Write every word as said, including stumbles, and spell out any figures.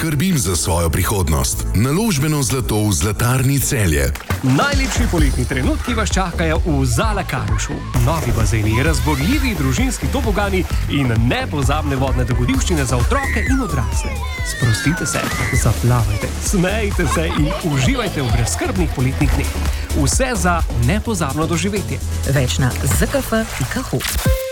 skrbim za svojo prihodnost. Naložbeno zlato v Zlatarni Celje. Najlepši poletni trenutki vas čakajo v Zalakarušu. Novi bazeni, razborljivi družinski tobogani in nepozabne vodne dogodivščine za otroke in odrasle. Sprostite se, zaplavajte, smejte se in uživajte v brezskrbnih poletnih dneh. Vse za nepozabno doživetje. Več na z k f pika hu.